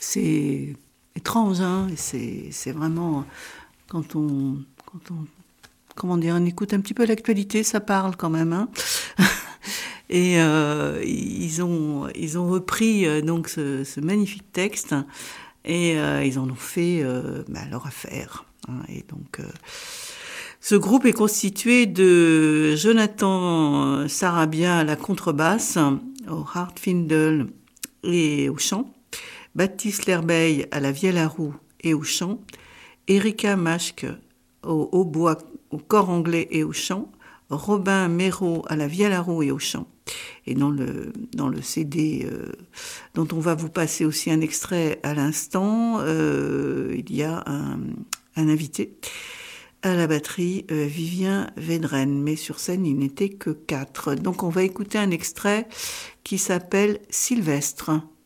c'est étrange, hein, et c'est vraiment quand on comment dire, on écoute un petit peu l'actualité, ça parle quand même, hein. Et ils ont repris donc ce magnifique texte et ils en ont fait leur affaire, hein. Et donc ce groupe est constitué de Jonathan Sarabia à la contrebasse, au hardfindle et au chant, Baptiste Lerbeil à la vielle à roue et au chant, Erika Maschke au hautbois, au cor anglais et au chant, Robin Méraud à la vielle à roue et au chant. Et dans le CD dont on va vous passer aussi un extrait à l'instant, il y a un invité à la batterie, Vivien Vedren, mais sur scène il n'était que 4. Donc on va écouter un extrait qui s'appelle Sylvestre.